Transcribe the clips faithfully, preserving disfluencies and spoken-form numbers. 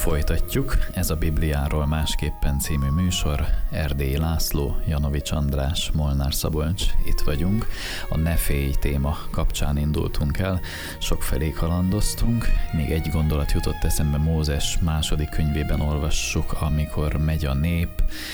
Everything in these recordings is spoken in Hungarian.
Folytatjuk, ez a Bibliáról másképpen című műsor. Erdélyi László, Janovics András, Molnár Szabolcs, itt vagyunk. A Ne félj téma kapcsán indultunk el, sokfelé kalandoztunk. Még egy gondolat jutott eszembe, Mózes második könyvében olvassuk, amikor megy a nép,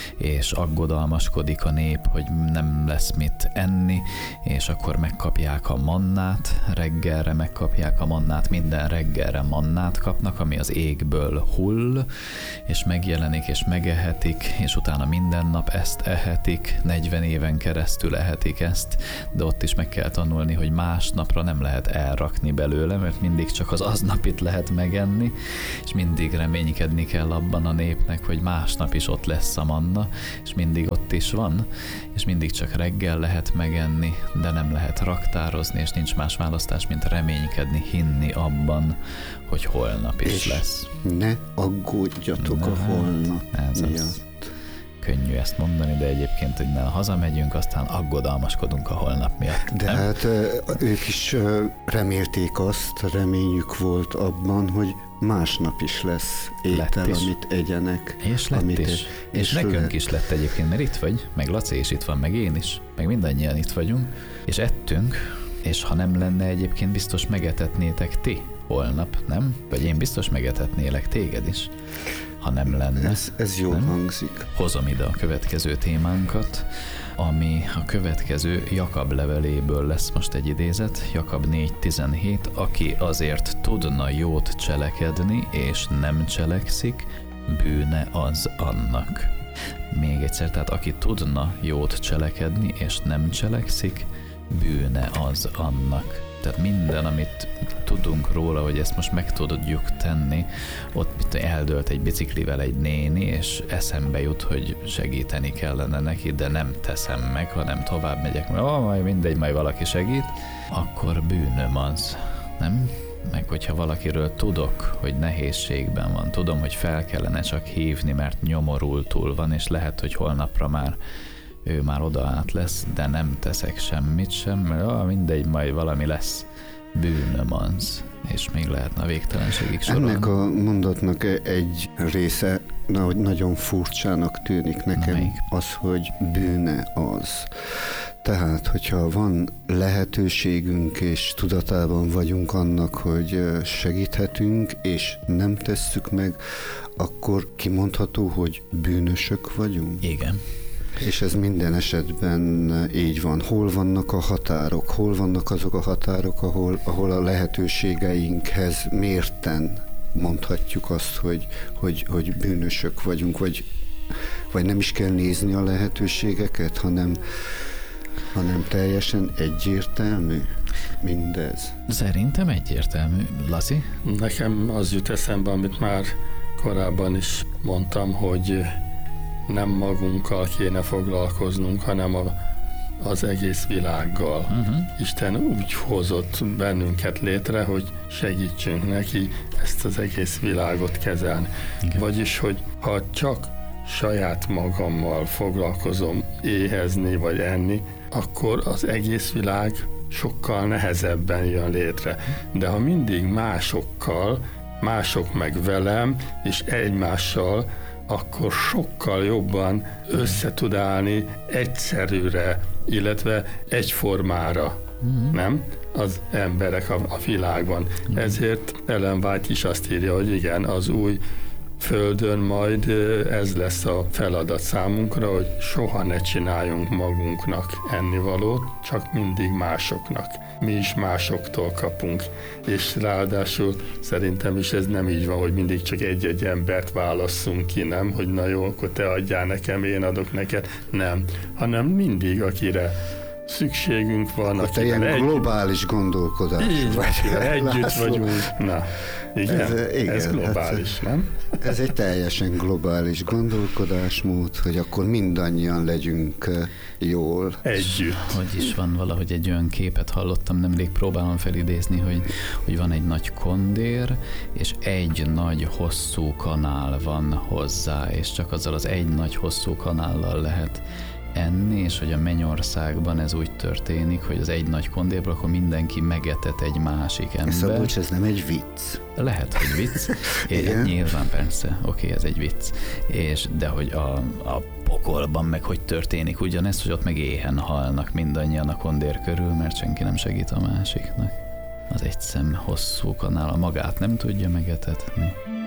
és aggodalmaskodik a nép, hogy nem lesz mit enni, és akkor megkapják a mannát, reggelre megkapják a mannát, minden reggelre mannát kapnak, ami az égből hull, és megjelenik, és megehetik, és utána minden nap ezt ehetik, negyven éven keresztül ehetik ezt, de ott is meg kell tanulni, hogy másnapra nem lehet elrakni belőle, mert mindig csak az aznapit lehet megenni, és mindig reménykedni kell abban a népnek, hogy másnap is ott lesz a manna, és mindig ott is van, és mindig csak reggel lehet megenni, de nem lehet raktározni, és nincs más választás, mint reménykedni, hinni abban, hogy holnap is és lesz. Ne aggódjatok Na, a holnap ez miatt. Az. Könnyű ezt mondani, de egyébként, hogy ne hazamegyünk, aztán aggodalmaskodunk a holnap miatt. De nem? hát ők is remélték azt, reményük volt abban, hogy másnap is lesz étel, is. amit egyenek. És lett amit is. E- és, és nekünk le... is lett egyébként, mert itt vagy, meg Laci is itt van, meg én is, meg mindannyian itt vagyunk, és ettünk, és ha nem lenne egyébként, biztos megetetnétek ti holnap, nem? Vagy én biztos megetetnélek téged is, ha nem lenne. Ez, ez jól nem? hangzik. Hozom ide a következő témánkat, ami a következő Jakab leveléből lesz most egy idézet, Jakab négy tizenhét, aki azért tudna jót cselekedni, és nem cselekszik, bűne az annak. Még egyszer, tehát aki tudna jót cselekedni, és nem cselekszik, bűne az annak. Tehát minden, amit tudunk róla, hogy ezt most meg tudjuk tenni, ott eldőlt egy biciklivel egy néni, és eszembe jut, hogy segíteni kellene neki, de nem teszem meg, hanem tovább megyek, mert ó, majd mindegy, majd valaki segít, akkor bűnöm az, nem? Meg hogyha valakiről tudok, hogy nehézségben van, tudom, hogy fel kellene csak hívni, mert nyomorultul van, és lehet, hogy holnapra már ő már oda át lesz, de nem teszek semmit sem, mert ó, mindegy, majd valami lesz. Bűnöm az. És még lehetne a végtelenségig sorolni. Ennek a mondatnak egy része nagyon furcsának tűnik nekem, Melyik? Az, hogy bűne az. Tehát, hogyha van lehetőségünk és tudatában vagyunk annak, hogy segíthetünk, és nem tesszük meg, akkor kimondható, hogy bűnösök vagyunk? Igen. És ez minden esetben így van. Hol vannak a határok? Hol vannak azok a határok, ahol, ahol a lehetőségeinkhez mérten mondhatjuk azt, hogy, hogy, hogy bűnösök vagyunk, vagy, vagy nem is kell nézni a lehetőségeket, hanem, hanem teljesen egyértelmű mindez. Szerintem egyértelmű. Laci? Nekem az jut eszembe, amit már korábban is mondtam, hogy nem magunkkal kéne foglalkoznunk, hanem a, az egész világgal. Uh-huh. Isten úgy hozott bennünket létre, hogy segítsünk neki ezt az egész világot kezelni. Igen. Vagyis, hogy ha csak saját magammal foglalkozom éhezni vagy enni, akkor az egész világ sokkal nehezebben jön létre. De ha mindig másokkal, mások meg velem, és egymással, akkor sokkal jobban össze tud állni egyszerűre, illetve egyformára, mm-hmm. nem? Az emberek a, a világban. Mm-hmm. Ezért Ellen White is azt írja, hogy igen, az új földön majd ez lesz a feladat számunkra, hogy soha ne csináljunk magunknak ennivalót, csak mindig másoknak. Mi is másoktól kapunk. És ráadásul szerintem is ez nem így van, hogy mindig csak egy-egy embert válasszunk ki, nem? Hogy na jó, akkor te adjál nekem, én adok neked. Nem. Hanem mindig, akire szükségünk van. Te ilyen egy... globális gondolkodás. Így, vagy, együtt vagyunk. Na, igen, ez, igen, ez globális, hát, nem? Ez egy teljesen globális gondolkodásmód, hogy akkor mindannyian legyünk jól. Együtt. Hogy is van, valahogy egy olyan képet hallottam, nemrég próbálom felidézni, hogy, hogy van egy nagy kondér, és egy nagy hosszú kanál van hozzá, és csak azzal az egy nagy hosszú kanállal lehet enni, és hogy a mennyországban ez úgy történik, hogy az egy nagy kondérból, akkor mindenki megetet egy másik ember. Szabolcs, ez nem egy vicc. Lehet, hogy vicc. É, nyilván persze, oké, okay, ez egy vicc. És, de hogy a, a pokolban meg hogy történik ugyanezt, hogy ott meg éhen halnak mindannyian a kondér körül, mert senki nem segít a másiknak. Az egy szem hosszú kanál, magát nem tudja megetetni.